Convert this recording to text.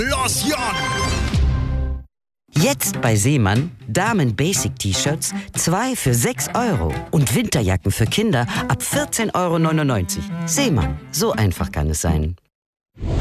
Lotion! Jetzt bei Seemann Damen-Basic-T-Shirts 2 für 6 € und Winterjacken für Kinder ab 14,99 €. Seemann, so einfach kann es sein.